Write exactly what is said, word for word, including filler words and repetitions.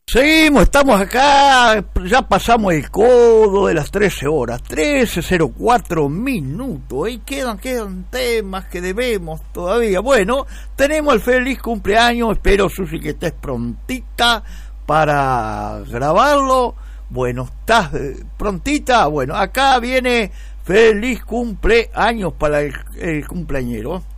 Seguimos, estamos acá, ya pasamos el codo de las trece horas, trece cero cuatro minutos, y quedan, quedan temas que debemos todavía. Bueno, tenemos el feliz cumpleaños, espero, Susi, que estés prontita para grabarlo. Bueno, ¿estás prontita? Bueno, acá viene feliz cumpleaños para el, el cumpleañero.